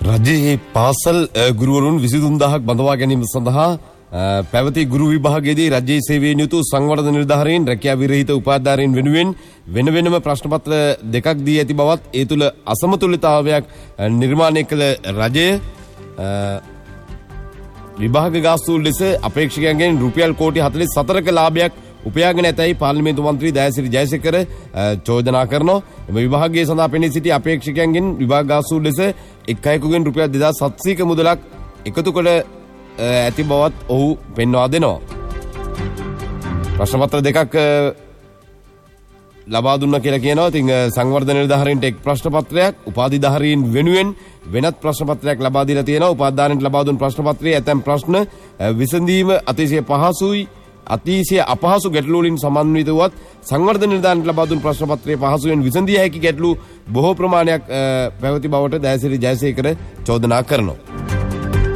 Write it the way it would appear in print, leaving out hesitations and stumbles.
රජයේ පාසල් ගුරුවරුන් 23000ක් බඳවා ගැනීම සඳහා පැවති ගුරු විභාගයේදී රජයේ සේවයෙන් යුතු සංවර්ධන නිලධාරීන් රැකියා විරහිත උපාධිධාරීන් වෙනුවෙන් වෙන වෙනම ප්‍රශ්න පත්‍ර දෙකක් දී ඇති බවත් ඒ තුල අසමතුලිතතාවයක් නිර්මාණය කළ රජය විභාග ගාස්තු ලෙස අපේක්ෂකයන්ගෙන් රුපියල් කෝටි 44ක ලාභයක් උපයාගෙන ඇතැයි පාර්ලිමේන්තු මන්ත්‍රී දයාසිරි ජයසේකර චෝදනා කරනවා. එම විභාගයේ සඳහා පෙනී සිටි අපේක්ෂකයන්ගෙන් විභාග ගාස්තු ලෙස එක් අයෙකුගෙන් රුපියල් 2700ක මුදලක් එකතු කළ ඇති බවත් ඔහු පෙන්වා දෙනවා. ප්‍රශ්න පත්‍ර දෙකක් ලබා දුන්නා කියලා කියනවා. ඉතින් සංවර්ධන නිලධාරීන්ට එක් ප්‍රශ්න පත්‍රයක්, උපාධිධාරීන් වෙනුවෙන් වෙනත් ප්‍රශ්න පත්‍රයක් ලබා දීලා තියෙනවා. උපාධිධාරීන්ට ලබා දුන් ප්‍රශ්න පත්‍රයේ ඇතැම් ප්‍රශ්න විසඳීම අතිශය පහසුයි, අතිශය අපහසු ගැටලු වලින් සමන්විත වුවත් සංවර්ධන නිලධාරීන්ට ලබා දුන් ප්‍රශ්න පත්‍රයේ පහසුවෙන් විසඳිය හැකි ගැටලු බොහෝ ප්‍රමාණයක් පැවති බවට දයාසිරි ජයසේකර චෝදනා කරනවා.